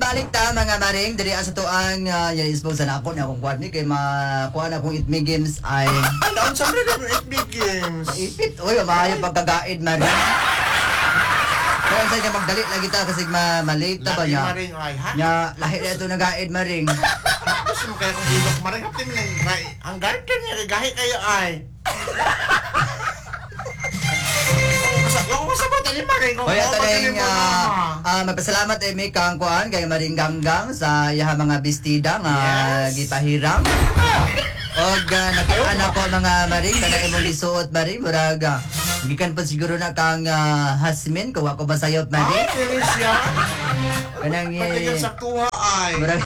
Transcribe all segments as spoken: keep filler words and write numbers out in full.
balik ta mga maring diri sa to ang uh, yan expose na ako na akong kuan ni kay makuha na akong itmi games ay Ano sa mga ng itmi games? ipit oy maayo pagkagaid maring. Kaya sa niya magdali lagi ta kasi ma malate ta ba Lahi niya? maring ay ha? Nya lahi na ito nagaid maring. Gusto mo kaya kung ilok maring haptin ng ang garden niya gahi kayo ay. Yung masabot ali maring ko. Oy ato ning ah magpasalamat eh may kang kuan kay maring ganggang sa iyaha mga bestida nga Yes. gipahiram. Og uh, nakita ko mga maring kana imong lisuot maring murag ah, gikan pa siguro na kang uh, hasmin kung ako masayot Ay, maring. finish siya. Kanang Pagkagan eh, sa tuwa ay. murag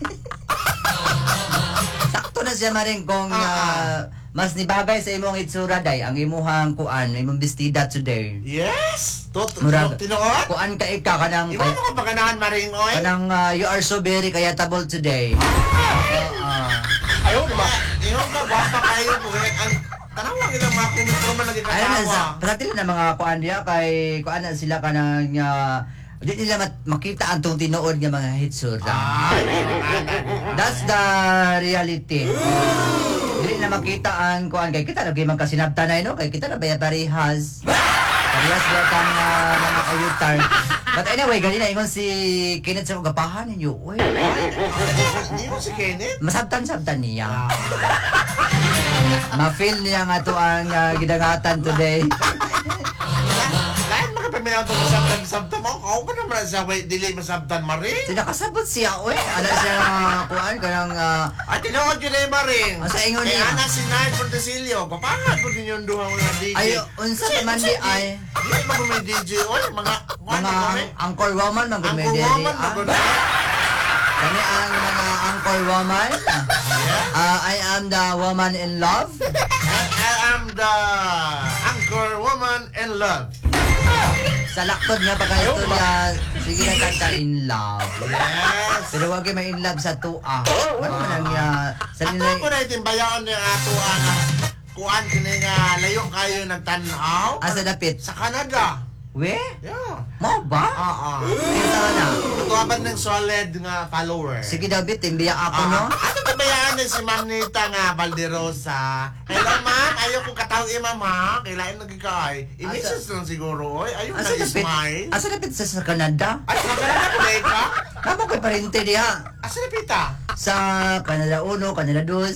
sakto na siya maring kung Ah, ah. ah, mas nibagay sa imong itsura day ang imuhang kuan imong bestida today. Yes! Tot, Murag tinuot? kuan ka ika kanang Iwan mo ka paganahan maring oy. kanang uh, you are so very kayatable today. Ah. Ayaw ba? Iwan ka basta kayo po eh. Ang tanawang ilang mga kumitro man lagi Ayun na katawa. sa pasatili na mga kuan diya kay kuan na sila kanang uh, di nila mat- makita ang tong tinuod nga mga hitsura. Ay, That's the reality. Dili na makita ang kuan kay kita lagi man kasinabtanay no kay kita na baya parehas. Parehas ba kang uh, mga kayutar. But anyway, ganina ingon si Kenneth sa gapahan ninyo. Uy, Hindi mo si Kenneth? masabtan-sabtan niya. Ma-feel niya nga to ang uh, gidangatan today. Lahat makapaminaw ito masabtan-sabtan mo. Ako pa naman sa way, dili masabtan maring. So nakasabot siya, uy. Ano siya nga kuan kanang uh, At tinawag yun ay maring. Ang sa ingon Kay niya. Ana si Nay Portesilio. Papangat ko din yung duha mga D J. ay unsa Kasi- man di kasi ay Di ba kung may D J oy mga mga ang- angkor woman man gud Ang may dili. woman ah. magod. Kani ang mga angkor woman. Uh, I am the woman in love. I am the anchor woman in love. Sa laktod nga pagka istorya, sige na kanta in love. Yes. Pero wag kay may in love sa tuwa. Ano man ang uh, sa Ako nila ko na itimbayaon ni ato ang kuan kini nga layo kayo ng tanaw asa dapit. sa Canada. We? Yeah. Mo ba? Ah ah. Kita na. Tuwaban ng solid nga follower. Sige David, timbiya ako Ah, no. Ato tabayaan ni si Ma'am Nita nga Valderosa. Hello ma'am, ayaw ko kataw ima ma. Kailain lagi kay. I-message lang siguro oy. Ayaw Asa na dapit? smile. Asa dapit sa, sa Canada? Ay, sa Canada ko na ka? Kamo ko'y parente diha. Asa na pita? Sa Canada uno, Canada dos.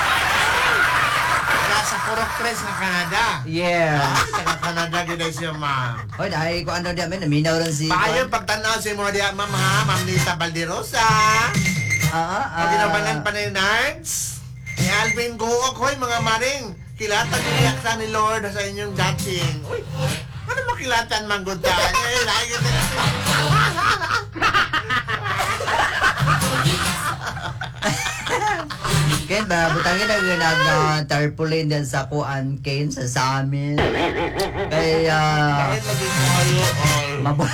Wala sa Purok Tres nga Canada. Yeah. Ah, sa Canada gid siya ma'am. Hoy, dahil ko ano diya, may naminaw rin si... Payo pagtanaw si mo diya ma'am ha, Ma'am Nita Valderosa. Ah, ah, Pag ginabanan pa ni Nards, ni Alvin Gook, hoy mga maring, kilatan niya sa ni Lord sa inyong dating. Uy, ano makilatan man good tayo? Eh, lagi na. Ken, ba, butangin na yun ang uh, tarpaulin din sa kuan, Ken, sa sa amin. Kaya, Kahit lagi kayo, oy. mabul...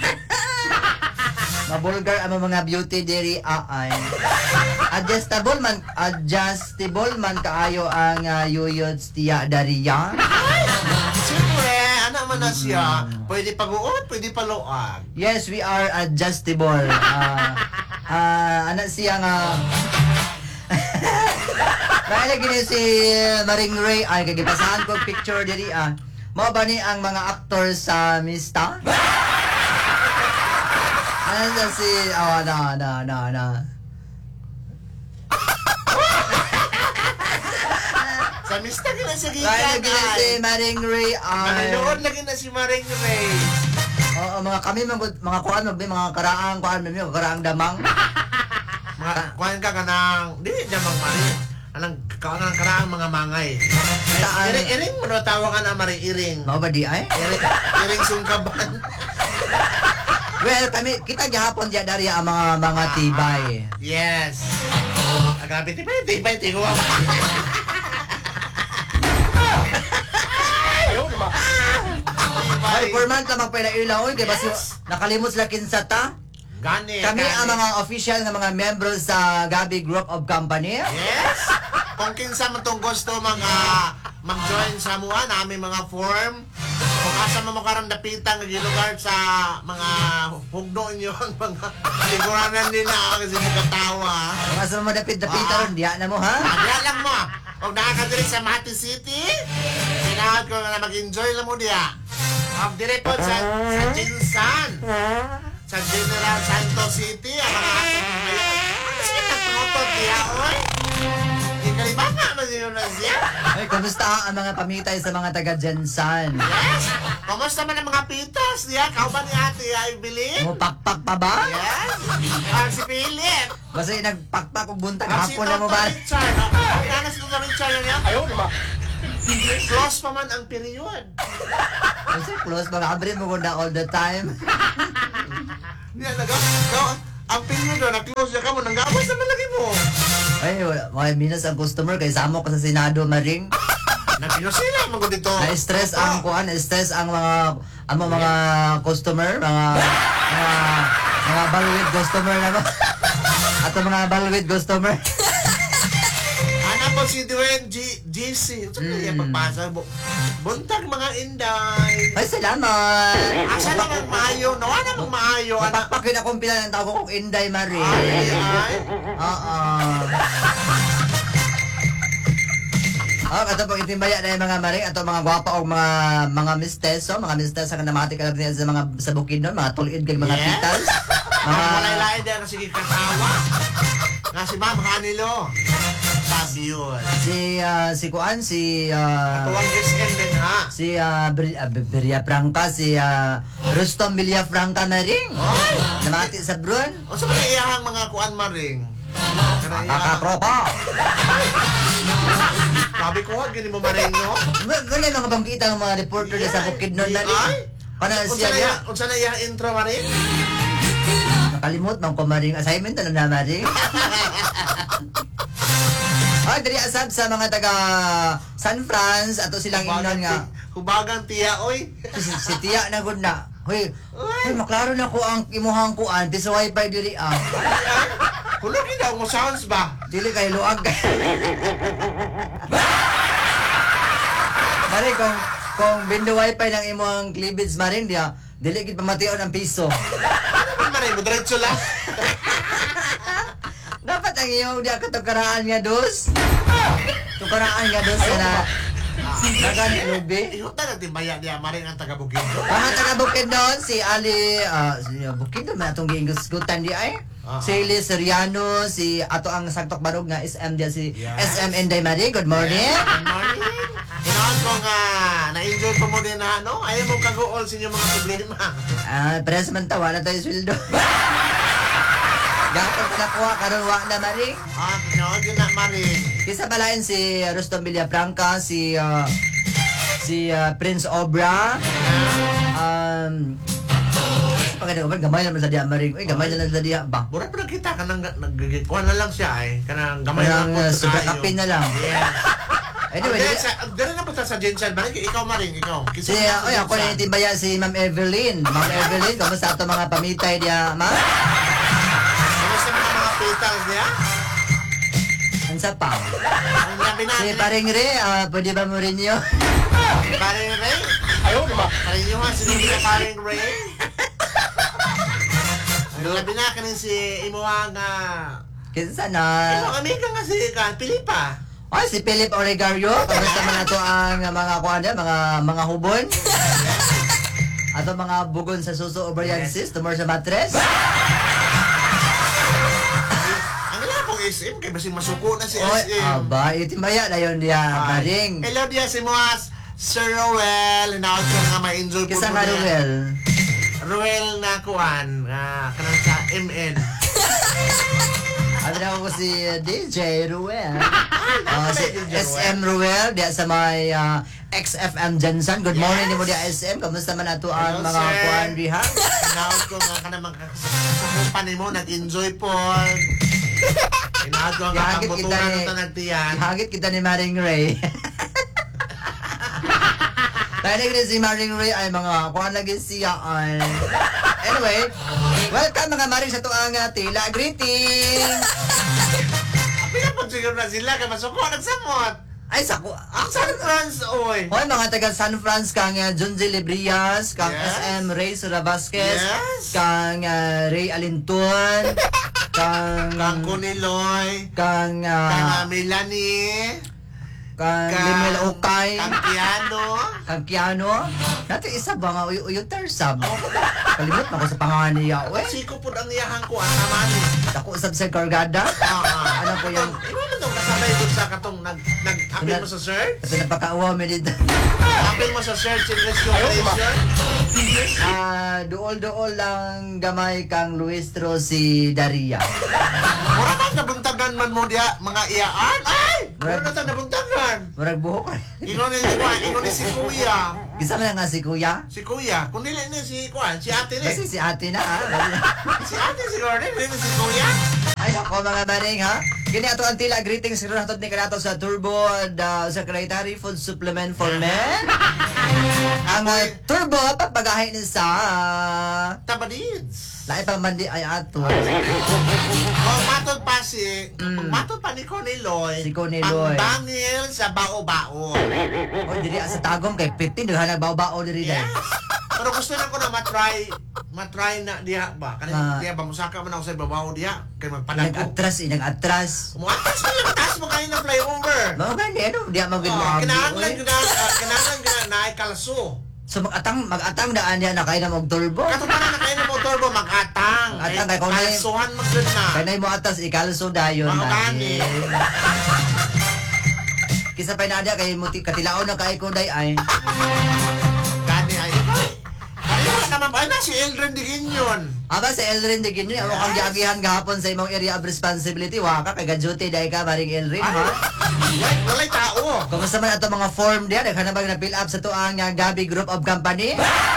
Mabulgar ang mga beauty diri aay. Adjustable man, adjustable man kaayo ang uh, yuyots tiya dariya. Siyempre, ano man na siya, pwede pag-uot, pwede paluag. Yes, we are adjustable. Ah, uh, ano siya nga... Kaya lagi ni si Maring Ray ay kagipasahan ko picture diri ah. Mao ba ni ang mga actor sa Mista? Ano sa si oh no no no no. Sa mista ka na sige Kaya lagi ni si Maring Ray ay Manonood lagi na si Maring Ray. Oo, mga kami mga mga kuan magbi mga karaang kuan mi karaang damang. Mga, kuhan ka ka ng, di, jamang mali. Anong, kanang karaang mga mangay. Saan? Iring, iring mo na tawag ka na Maring Iring. Mao ba di ay? Iring, iring sungkaban. Well, kami kita gihapon diya dari ang mga mga tibay. Yes. Agabi, tibay, tibay, tigo. Ayaw, diba? Ay, four months na magpailaw oy kay basi nakalimot sila kinsa ta. Gani, Kami gani. ang mga official na mga members sa Gabi Group of Company. Yes. Kung kinsa mo itong gusto mga mag-join sa mua na aming mga form, kung asa mo makarang dapitan nga gilugar sa mga hugno inyo ang mga siguranan nila kasi magkatawa. Kung asa mo dapit-dapit Ah. ron, diya na mo ha? Diya lang mo. Kung nakakadiri sa Mati City, sinahad ko na mag-enjoy lang mo diya. Ang dire po sa, sa Jinsan, sa General Santos City, ang mga asa mo ngayon. Ano siya nagpangotod diya, oy? Ikalibaka mo siya na siya. Ay, kumusta ang mga pamitay sa mga taga-Jensan? Yes! Kumusta man ang mga pitas diya? Kauban ni ate, I believe? Mupakpak pa ba? Yes! Ang si Philip! Kasi nagpakpak og buntag Ang si hapon na mo ba? Doctor Richard! Ang nanas ko Richard yun yan? Ayaw, di ba? Close pa man ang period. Kasi close, mga abri mo na all the time. Hindi, nagaw, nagaw, ang period doon, na-close niya ka mo, nanggawas naman lagi mo. Ay, wala- mga minus ang customer kay samo ka sa Senado maring. Nagpino sila, mga dito. Na-stress ang kuan, na-stress ang mga ang mga customer, mga mga mga balwit customer na ba? Ato mga balwit customer. Ano po si Dwayne G GC? Ito na yung pagpasa. Bu- Buntag mga inday. Ay, salamat. Asa na ang maayo? Nawa na mong maayo. Ano? Napakpakin akong pila ng tao ko kung Inday Marie. Ay, ay. Oo. Oh, ato pong itimbaya na yung mga maring, ato mga gwapa o mga mga misteso, mga misteso nga namati ka lang sa mga sa bukid nun, mga tulid kay mga Yes. titas. Ang Mga malay-lay din ang sige katawa. Nga si Ma'am Hanilo. Sabi yun. si ah, si Kuan, si ah, Tuwang Gisken din ha. si uh, Beria Franca, si ah, Rustom Villafranca na ring. Ay! Namati sa Brun. O sa mga iyahang mga kuan maring? Kanang iyahang- Kakapropa. Sabi ko, gini mo maring no? Ganyan mga bangkita ng mga reporter yeah, sa bukid nun na rin. Ay! Kana Unsa siya na niya. iya- Unsa na iyang intro maring? Nakalimot man ko maring assignment na na maring. Ay, dali asab sa mga taga San Franz ato silang ingnon nga. Hubagang tiya, oy. Si, si Tia na gud na. Hoy, hoy maklaro na ko ang imuhang kuan sa wifi dili ah. Kulo daw mo sounds ba? Dili kay luag kay. Mari kung kung bindo wifi ng imong cleavage maring dia, dili gid pamation ang piso. Ang maring mo diretso lang. Dapat ang iyong dia katukaraan nga dos. Tukaraan nga dos na nagani lubi. Ihuta na timbaya niya maring ang taga Bukidnon. Mga taga Bukidnon, si Ali, ah, si Bukidnon, may atong giinggutan di ay. Ah, Si Lee Seriano, si ato ang saktok barog nga S M dia si Yes. S M Inday Marie. Good morning. Good morning. Inaon ko nga, na-enjoy pa mo din na ano? Ayaw mo kagool sa inyong mga problema. Ah, press man tawa na tayo sweldo. Gatong pinakuha karon wa na Marie. Ah, no, yun na maring. Kisa balain si Rustom Villafranca, si ah, si ah, Prince Obra. Um Pagkada ko gamay naman sa diya Marie. Uy, gamay na lang sa diya ba? Mura pa nakita ka nang nagkuhan na lang siya ay. Kanang gamay Parang uh, lang po sobra tayo. kapin na lang. Yes. Anyway, Anyway, di- sa, dali na po sa Jensen. Balik, ikaw maring, ikaw. si uh, oy, ako na itimbaya si Ma'am Evelyn. Ma'am Evelyn, kamusta ato mga pamitay diya, ma'am? Kamusta mga mga pitals niya? Ansa pa? Ang labi na. Si Paring Re, ah, pwede ba mo rin yun? Paring Ray? Ayaw, di ba? Paring yung nga, sinabi na Paring Ray. Ang labi na ka rin si Imuang, ah... Kinsa Ikaw, na? amiga nga si kan, Pilipa. Ay, si Philip Oregario, kamusta man ato ang mga kuan diya, mga mga hubon? Ato mga bugon sa suso ovariensis, tumor sa matres? Ang ila pong S M, kaya basing masuko na si Oy, S M. aba, itimbaya na yun diya, Maring. Hello dia si Muas, Sir Roel. Hinaot ko nga ma-enjoy po Kisa mo nga niya. Ruel. Roel na kuan, ah, kanang sa M N. Ano na ako si uh, D J Ruel. Uh, si D J S M Ruel, diya sa may uh, X F M Jensen. Good morning ni mo diya S M. Kamusta man ato ang Hello, mga sir. kuan diha? Hinaot ko nga ka naman sa company mo, nag-enjoy po. Hinaot ko nga Ihagit kita kambuturan ni- ng tanagtiyan. Ihagit kita ni Maring Ray. Tayo rin si Maring Ray ay mga kuan lagi siya ay. Anyway, welcome mga Maring sa tuang uh, tila. Greeting! Pinapagsiguro na sila, kaya masuko, nagsamot. Ay, sako. Ang San France, oy. Hoy, mga taga San Franz, kang uh, Junji Librias, kang Yes. S M Ray Sura Vasquez, Yes. kang uh, Ray Alinton, kang... Kang Kuniloy. kang... Kang Uh, uh, Melanie. kang Limel Ukay, Kang Piano. kang Kiano. Nato isa ba nga uyo-uyo tersab? Kalimot na ko sa pangalan niya, we. Siko po ang iyahang ko, ang tamani. Ako usab sa Kargada. Ah, Ano po yung... Ikaw na itong kasabay doon sa katong nag, nag, apil mo sa search? Kasi napakauwa mo dito. Apil mo sa search and registration? Ah, duol-duol lang gamay kang Luistro si Daria. Mura na nabuntagan man mo diya, mga iyaan. Ay! Mura na tayo nabuntagan. Murag buhok. Ino ni, ino ni si Kuya. Kisa na nga si Kuya. Si Kuya. Kung nila ni si Kuya, si ate ni. Kasi si ate na ah. Si ate siguro ni, ni si Kuya. Ay ako mga baring ha. Kini ato ang tila greetings siguro nato ni kanato sa Turbo the Secretary Food Supplement for Men. Ang uh, Turbo pagpagahay ni sa Tabadids. lain pa man di ay ato. Kung matod pa si, kung matod pa ni Coniloy, Si Coniloy. pangbangil sa bao-bao. O diri sa tagom kay fifteen daghan nagbao-bao diri dai. Yes. Pero gusto na ko na matry, matry na diha ba? Kanina Ah. diha ba, musaka man ako sa babaw diha, kay magpanago. Nag-atras, eh, nag-atras. Umuatas mo yung taas mo kayo ng flyover. Mga gani, ano, di ako magin Oh, mo. kinahanglan ko na, uh, kinahanglan ko na naikalso. So mag-atang, mag-atang daan niya na kayo na mag-turbo. Kato pa na na kayo ng motor mo, mag-atang. Atang, kay kung na- kalsuhan mo dun na. Kaya na mo atas, ikalso dayon. Mga dahil. gani. Kisa pa na dia kay muti katilaon na kay ko day ay. Gani ay, ay. Ayun naman ba, ay na si Eldrin Digin yun. Aba sa Elrin digin niya, amo kang Yes. giagihan gahapon sa imong area of responsibility. Wa ka kay gaduty day ka baring Elrin Ay, ha. wait, walay tao. Kumusta man ato mga form diya, daghan na ba na fill up sa tuang uh, Gabi Group of Company?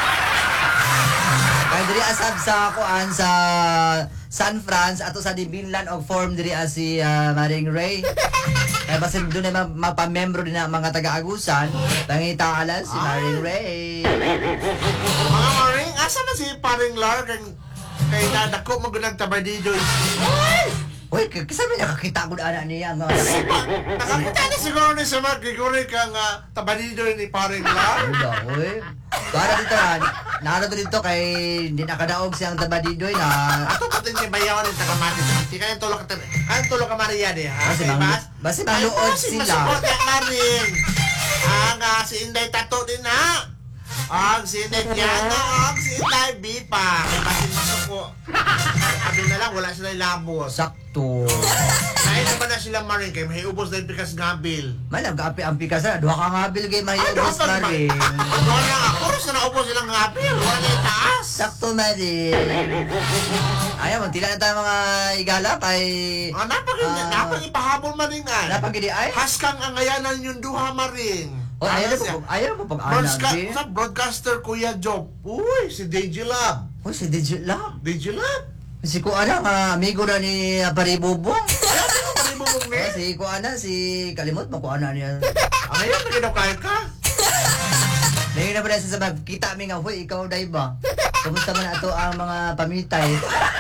Kay diri asab sa kuan sa San Franz ato sa Divinland og form diri as si uh, Maring Ray. Kaya basin doon na mapamembro din na mga taga-agusan, pangita alas si Maring Ray. Mga maring, asa na si paring Lar kay kay nadako mo gunang tabadido. Ay! Uy, k- kasi may nakakita ko na anak niya nga. Nakakita na siguro ni sa mga giguri kang uh, tabadido ni paring Lar. Uy, uy. Para dito na, naano dito kay hindi nakadaog siyang tabadidoy na Ato patin ni bayaw ni tagamati. Di kaya tulog ka ang tulog ka Maria di ha. Basi Kay mang- Bas. basi Ay, mangluod basi sila. masuport ya karing. Ang ah, si Inday Tato din ha. Ang si Inday Piano, ang si Inday Bipa. Kay basin masuko. Sabi na lang wala sila labos. sakto. Ay naman na sila maring kay may ubos na yung pikas ngabil. May nag-api ang pikas na, duha ka nga bil kay Ay, mahiyos dapat na ba? rin. Wala na nga. Puro sa naubos silang ngabil. Wala na yung taas. Sakto na rin. Ayaw, magtila na tayo mga igala kay... Ah, napag Ah. napag ipahabol maring ay. Napagidi ay? Haskang ang ngayanan yung duha maring. O, ayaw na Ano siya? po, ayaw na po pag-anak. Broadca- eh. sa broadcaster Kuya Job. Uy, si D J Lab. Uy, si Digit Lab. D J Lab. Si Kuana, nga amigo na ni Paribubong. Ay, ano mo pari mo mong Eh, ni? si Kuana, si Kalimot, makuana niya. Ang ngayon, nagkinaw ka. Ngayon na ba na sa magkita mi nga, huy, ikaw day ba? Kumusta man ato ang mga pamitay?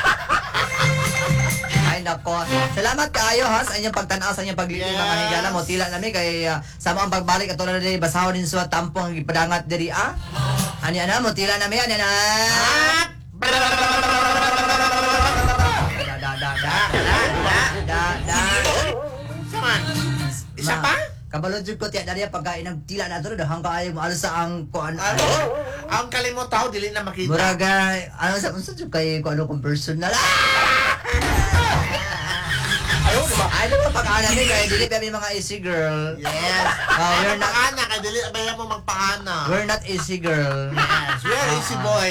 Ay nako. Salamat kaayo ha sa inyong pagtanaw sa inyong paglili Yes. mga higala mo tila nami kay uh, sama ang pagbalik ato na diri basahon din sa tampong ang ipadangat diri ah. Ani ana mo tila nami ani na. At... Da da da da da da da. Saman. Isa Ma- pa? Kabalo jud ko tiya dali pagkain ng tila na to dahang kaayo mo alas sa ang kuan. Ano? Ang kalimot tao, dili na makita. Muraga ano sa unsa jud kay kuan kung personal. Ayaw, di ba? Ay, naman pag-ana ni kaya dili kami mga easy girl. Yes. Oh, we're not Magpaana, kaya dili ba mo magpaana? we're not easy girl. Yes, we are easy boy.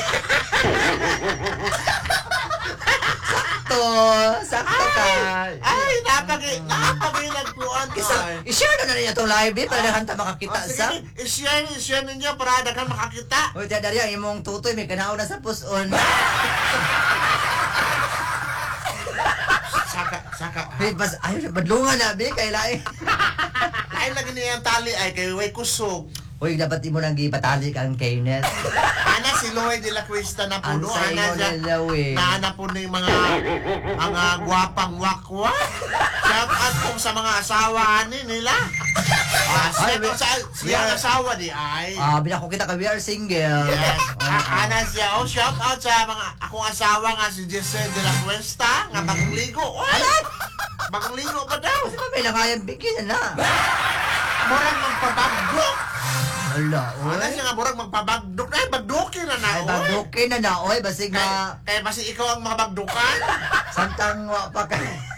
Sakto, sakto ka. Ay, napag napag nagpuan Isa, ka. i-share na na niya itong live eh, para dahan ta makakita Oh, sa. sige, i-share, i-share ninyo para dagan makakita. Uy, tiya dari ang imong tutoy, may kanaon na sa puson. Saka, saka. Wait, mas, ayun, badlungan na, be, kay laing. Ay, lagi niya yung tali ay kay way kusog. Uy, dapat mo nang gipatali kang Kenneth. Ana si Lloyd de la Cuesta na po Ang no. sayo Ana siya. nila, we. Naana po na yung mga mga gwapang wakwa. Shout out po sa mga asawa ni nila. Ah, Ay, shout out sa siyang we- asawa di ay. Ah, binako kita ka, we are single. Yes. Ah, A- Ana siya. Oh, shout out sa mga akong asawa nga si Giselle de la Cuesta nga bagong ligo. Oy! Bagong ligo pa daw. Kasi may nakayang bigyan na. Murag magpabagdok. Wala, Ana oy. siya nga murag magpabagdok. Ay, bagdokin na na. Ay, oy. bagdukin na na, oy. Basig Kaya, na kaya basi ikaw ang mga bagdukan. santang wa pa ka.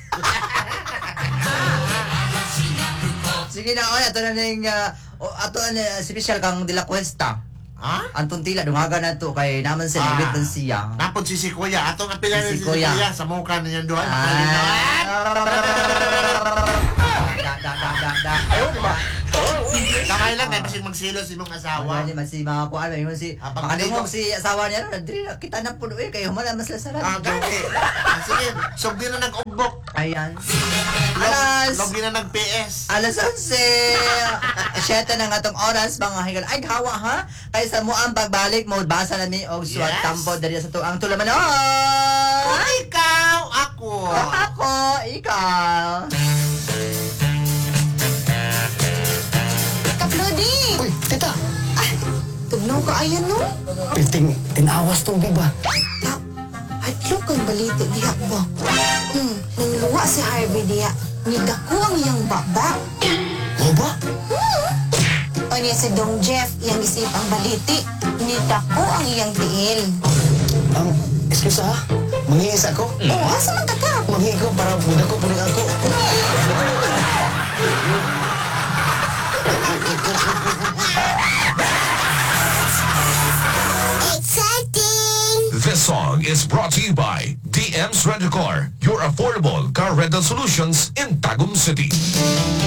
Sige na, oy. Ato na ning, uh, ato na special kang De La Cuesta. Ha? Anton tila, dungaga na to kay naman sa Ah. libit ng siya. Napod si si Kuya. Atong apila Si si, si Kuya. Kuya. Sa mukha niya doon. Ah. Da, da, da, da, da. Ayun, di ba? Kamay lang. Kaya basig magsilos imong asawa. Wala di man si mga kuan, yung si Ah, pag- makadungog si asawa niya, no, diri na kita na puno eh, kayo humala mas lasarap. Ah, gani. Ah, sige. Sugdi na nag-ugbok. Ayan. Log- Alas, Logdi na nag-P S. alas onse. Siyete na nga tong oras, mga higal. Ay, hawa ha? Kaya sa mo ang pagbalik mo, basa na mi og suwat Yes. tampo dali sa tuang tulamanon. Kung ikaw, ako. Ako, ikaw. Kaplodi! Uy, tita! Ay, tugnaw ka ayan no? Pilting, tinawas tong biba. Ta, hadlo kang balita diha ba? Hmm, nangluwa si Harvey diha. Nidako ang iyang baba. Mo ba? O niya si Dong Jeff, iyang isip ang baliti. Nidako ang iyang tiil. Ang, excuse ha? Manghiis ako? Oh, asa man ka ka? Manghiis ko para muna ko puno ako. Exciting! This song is brought to you by D M's Rent-A-Car, your affordable car rental solutions in Tagum City.